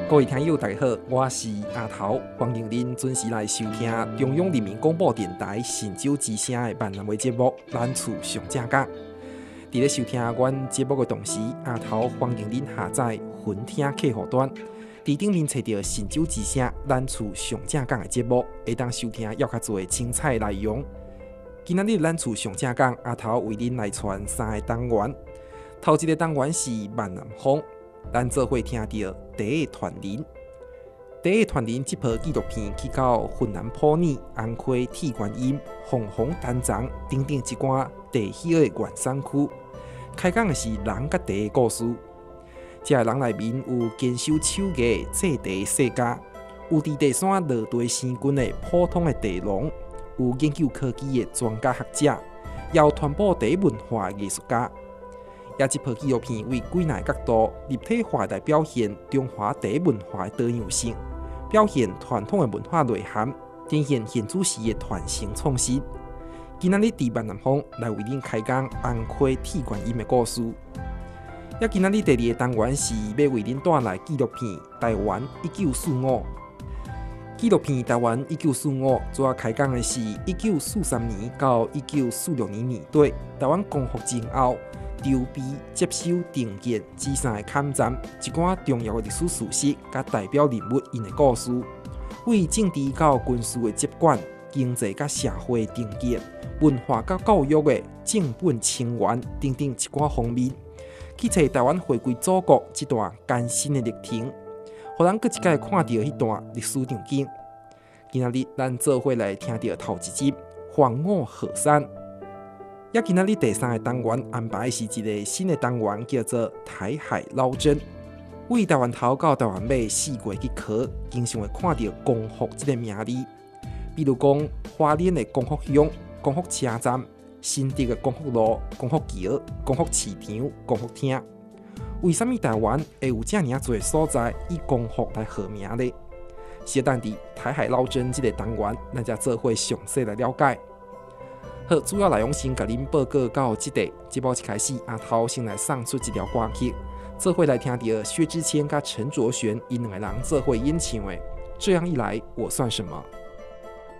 各位听友大家好，我是阿头，欢迎您准时来收听中央人民广播电台神州之声的闽南话节目《咱厝上正港》。伫咧收听阮节目的同时，阿头欢迎您下载云听客户端，伫顶面找到神州之声《咱厝上正港》的节目，会当收听要较多精彩内容。今仔日咱厝上正港，阿头为您来传3个单元。头一个单元是闽南风，咱做伙听到第一个团林。第一个团林这部纪录片去到云南普洱、安溪铁观音、凤凰丹藏等等一寡地许的原山区，开讲的是人甲茶的故事。这个人内面有坚守手艺的制茶世家，有伫地山落地生根的普通的茶农，有研究科技的专家学者，也有传播茶文化的艺术家。也这部纪录片为几个角度立体化来表现中华茶文化的多样性，表现传统的文化内涵，展现现主时的传承创新。今仔日伫闽南风来为您开讲安溪铁观音的故事。也今仔日第二个单元是要为您带来纪录片《台湾1945》。纪录片《台湾1945》主要开讲的是1943年到1946年年底台湾光复前后。筹备、接收、订建、支线的勘站，一寡重要的历史事实，甲代表人物因的故事，为政治到军事的接管、经济甲社会的定建、文化甲教育的正本清源等等一寡方面，去找台湾回归祖国这段艰辛的历程，互人搁一摆看到迄段历史场景。今仔日咱做伙来听到头一集《荒我河山》。也今仔日第3个单元安排的是一个新的单元，叫做台海捞针。为台湾头到台湾尾4月去考，经常会看到光复这个名字。比如讲，花莲的光复乡、光复车站、新竹的光复路、光复桥、光复市场、光复厅。为什么台湾会有这么多所在以光复来号名呢？是等伫台海捞针这个单元，咱才做伙详细来了解。好，主要内容先甲恁报告到这里。节目一开始，阿头先来送出一条歌曲，做伙来听到薛之谦甲陈卓璇因2个人做伙演唱的《这样一来我算什么》。